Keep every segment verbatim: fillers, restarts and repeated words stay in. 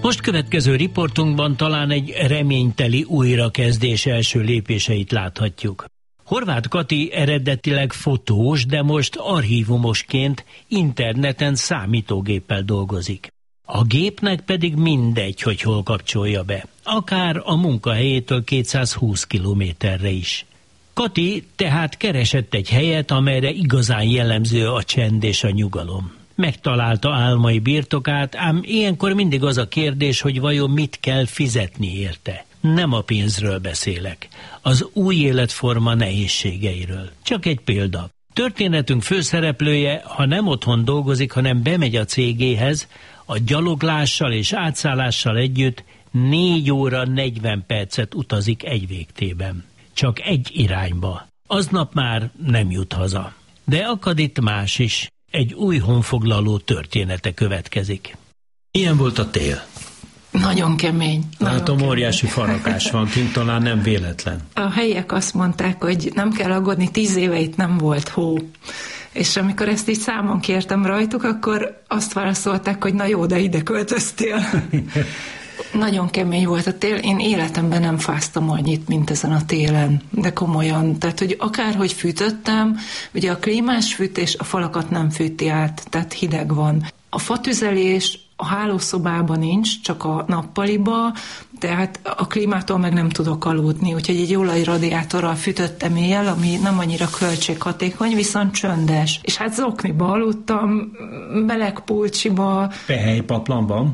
Most következő riportunkban talán egy reményteli újrakezdés első lépéseit láthatjuk. Horváth Kati eredetileg fotós, de most archívumosként interneten számítógéppel dolgozik. A gépnek pedig mindegy, hogy hol kapcsolja be, akár a munkahelyétől kétszázhúsz kilométerre is. Kati tehát keresett egy helyet, amelyre igazán jellemző a csend és a nyugalom. Megtalálta álmai birtokát, ám ilyenkor mindig az a kérdés, hogy vajon mit kell fizetni érte. Nem a pénzről beszélek, az új életforma nehézségeiről. Csak egy példa. Történetünk főszereplője, ha nem otthon dolgozik, hanem bemegy a cégéhez, a gyaloglással és átszállással együtt négy óra negyven percet utazik egy végtében. Csak egy irányba. Aznap már nem jut haza. De akad itt más is. Egy új honfoglaló története következik. Ilyen volt a tél. Nagyon kemény. Látom, nagyon óriási kemény. Farakás van kint, talán nem véletlen. A helyiek azt mondták, hogy nem kell aggódni, tíz éve itt nem volt hó. És amikor ezt így számon kértem rajtuk, akkor azt válaszolták, hogy na jó, de ide költöztél. Nagyon kemény volt a tél. Én életemben nem fáztam annyit, mint ezen a télen. De komolyan. Tehát, hogy akárhogy fűtöttem, ugye a klímás fűtés a falakat nem fűti át, tehát hideg van. A fatüzelés a hálószobában nincs, csak a nappaliba, tehát a klímától meg nem tudok aludni, úgyhogy egy olajradiátorral fűtöttem éjjel, ami nem annyira költséghatékony, viszont csöndes. És hát zokniba aludtam, meleg pulcsiba. Pehelypatlanban?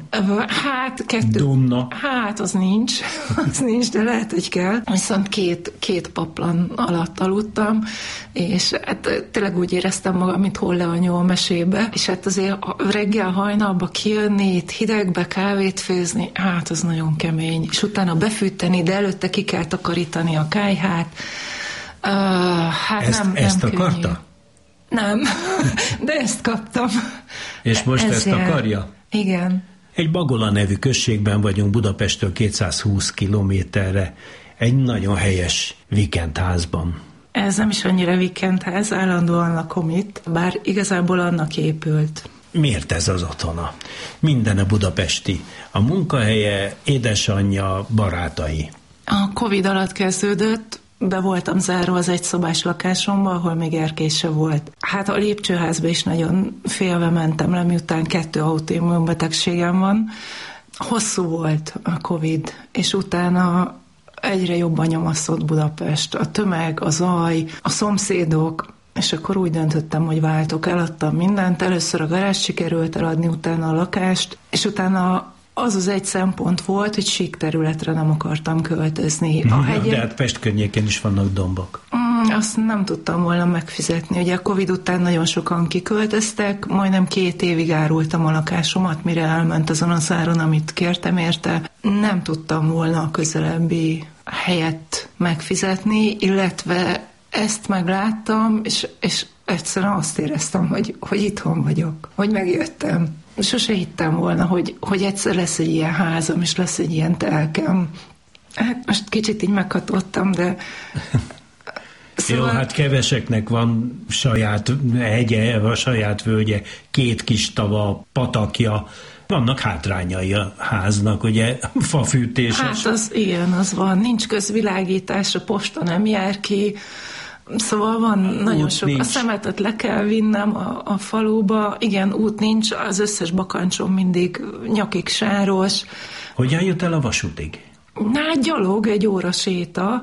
Hát kettő. Dumna. Hát az nincs, az nincs, de lehet, hogy kell. Viszont két, két paplan alatt aludtam, és hát tényleg úgy éreztem magam, mint Holle-anyó a mesébe, és hát azért reggel hajnalba kijönni, itt hidegbe kávét főzni, hát az nagyon kemény. És utána befűteni, de előtte ki kell takarítani a kályhát. Uh, hát ezt nem, ezt nem akarta? Könnyű. Nem, de ezt kaptam. És most Ez ezt jel. akarja? Igen. Egy Bagola nevű községben vagyunk Budapesttől kétszázhúsz kilométerre, egy nagyon helyes vikendházban. Ez nem is annyira vikendház, állandóan lakom itt, bár igazából annak épült. Miért ez az otthona? Minden a budapesti. A munkahelye, édesanyja, barátai. A Covid alatt kezdődött, be voltam zárva az egyszobás lakásomba, ahol még erkély se volt. Hát a lépcsőházba is nagyon félve mentem le, miután kettő autoimmun betegségem van. Hosszú volt a Covid, és utána egyre jobban nyomaszott Budapest. A tömeg, a zaj, a szomszédok, és akkor úgy döntöttem, hogy váltok, eladtam mindent. Először a garást sikerült eladni, utána a lakást, és utána az az egy szempont volt, hogy sík területre nem akartam költözni. A hegyek... De hát Pest környékén is vannak dombok. Mm, azt nem tudtam volna megfizetni. Ugye a Covid után nagyon sokan kiköltöztek, majdnem két évig árultam a lakásomat, mire elment azon az áron, amit kértem érte. Nem tudtam volna a közelebbi helyet megfizetni, illetve ezt megláttam, és, és egyszerűen azt éreztem, hogy, hogy itthon vagyok, hogy megjöttem. Sose hittem volna, hogy, hogy egyszer lesz egy ilyen házam, és lesz egy ilyen telkem. Hát most kicsit így meghatottam, de... Szóval... Jó, hát keveseknek van saját hegye, a saját völgye, két kis tava, patakja. Vannak hátrányai a háznak, ugye, fafűtéses. Hát az igen, az van. Nincs közvilágítás, a posta nem jár ki. Szóval van nagyon sok, nincs. A szemetet le kell vinnem a, a faluba, igen, út nincs, az összes bakancsom mindig nyakig sáros. Hogyan jut el a vasútig? Na, gyalog, egy óra séta,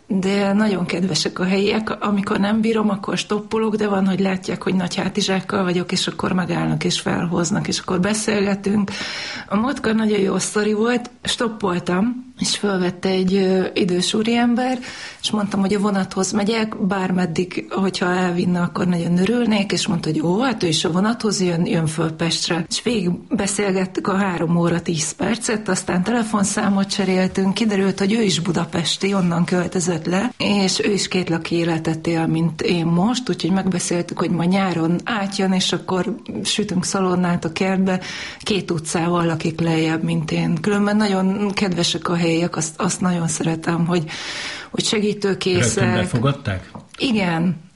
de nagyon kedvesek a helyiek, amikor nem bírom, akkor stoppolok, de van, hogy látják, hogy nagy hátizsákkal vagyok, és akkor megállnak és felhoznak, és akkor beszélgetünk. A múltkor nagyon jó sztori volt, stoppoltam, és felvette egy ö, idős úriember, és mondtam, hogy a vonathoz megyek, bármeddig, hogyha elvinne, akkor nagyon örülnék, és mondta, hogy jó, hát ő is a vonathoz jön, jön föl Pestre. És végig beszélgettük a három óra tíz percet, aztán telefonszámot cseréltünk, kiderült, hogy ő is budapesti, onnan költözött le, és ő is két laki életet él, mint én most, úgyhogy megbeszéltük, hogy ma nyáron átjön, és akkor sütünk szalonnát a kertbe, két utcával lakik lejjebb, mint én. Különben nagyon kedvesek a helyiek, azt, azt nagyon szeretem, hogy, hogy segítőkészek. Rögtön befogadták? Igen,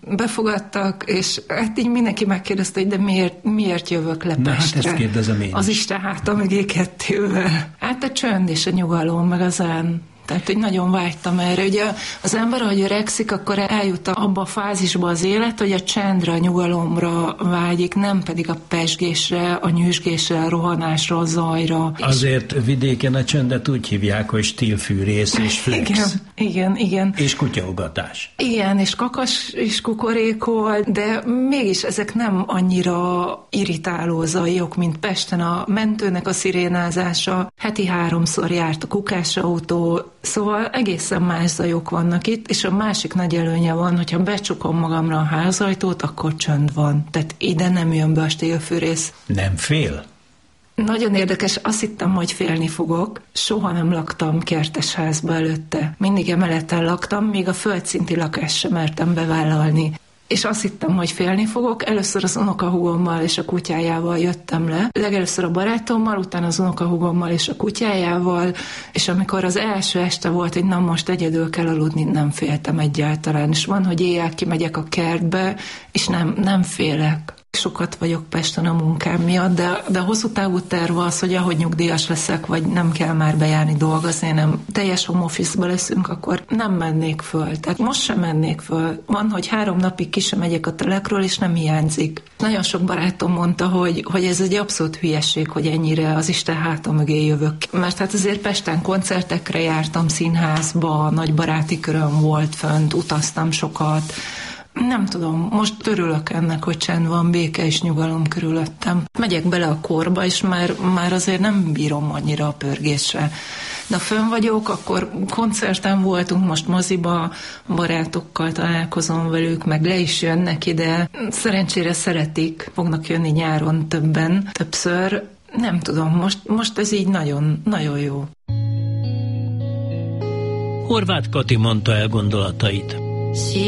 befogadtak, és hát így mindenki megkérdezte, hogy de miért, miért jövök le Pestre? Na hát ezt kérdezem én is. Az Isten háta mögé kettővel. Hát a csönd és a nyugalom, meg a zen. Tehát, hogy nagyon vágytam erre. Ugye az ember, ahogy öregszik, akkor eljut abba a fázisba az élet, hogy a csendre, a nyugalomra vágyik, nem pedig a pezsgésre, a nyüzsgésre, a rohanásra, a zajra. Azért vidéken a csöndet úgy hívják, hogy stílfűrész és flex. Igen, igen, igen. És kutyaugatás. Igen, és kakas is kukorékol, de mégis ezek nem annyira irritáló zajok, mint Pesten a mentőnek a szirénázása. Heti háromszor járt a kukásautó, szóval egészen más zajok vannak itt, és a másik nagy előnye van, hogyha becsukom magamra a házajtót, akkor csönd van. Tehát ide nem jön be a stílfűrész. Nem fél? Nagyon érdekes, azt hittem, hogy félni fogok. Soha nem laktam kertesházba előtte. Mindig emeleten laktam, még a földszinti lakást sem mertem bevállalni. És azt hittem, hogy félni fogok. Először az unokahúgommal és a kutyájával jöttem le. Legelőször a barátommal, utána az unokahúgommal és a kutyájával, és amikor az első este volt, hogy na most egyedül kell aludni, nem féltem egyáltalán. És van, hogy éjjel kimegyek a kertbe, és nem, nem félek. Sokat vagyok Pesten a munkám miatt, de, de a hosszú távú terv az, hogy ahogy nyugdíjas leszek, vagy nem kell már bejárni dolgozni, nem teljes home office-ba leszünk, akkor nem mennék föl. Tehát most sem mennék föl. Van, hogy három napig ki sem megyek a telekről, és nem hiányzik. Nagyon sok barátom mondta, hogy, hogy ez egy abszolút hülyeség, hogy ennyire az Isten háta mögé jövök. Mert hát azért Pesten koncertekre jártam, színházba, nagy baráti köröm volt fönt, utaztam sokat. Nem tudom, most örülök ennek, hogy csend van, béke és nyugalom körülöttem. Megyek bele a korba, és már, már azért nem bírom annyira a pörgésre. De fönn vagyok, akkor koncerten voltunk, most moziba, barátokkal találkozom velük, meg le is jönnek ide. Szerencsére szeretik, fognak jönni nyáron többen, többször. Nem tudom, most, most ez így nagyon, nagyon jó. Horváth Kati mondta el gondolatait.